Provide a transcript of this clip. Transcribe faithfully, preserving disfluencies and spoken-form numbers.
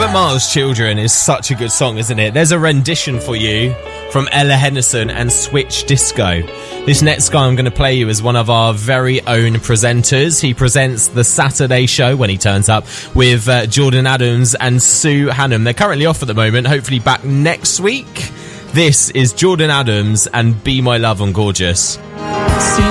Seven Miles Children is such a good song, isn't it? There's a rendition for you from Ella Henderson and Switch Disco. This next guy I'm going to play you is one of our very own presenters. He presents the Saturday show when he turns up with uh, Jordan Adams and Sue Hannum. They're currently off at the moment, hopefully back next week. This is Jordan Adams and Be My Love on Gorgeous.